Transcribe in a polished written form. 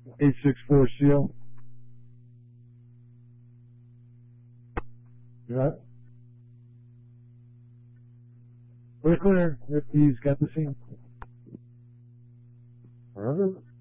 864 seal. You got it? We're clear if he's got the scene. Roger.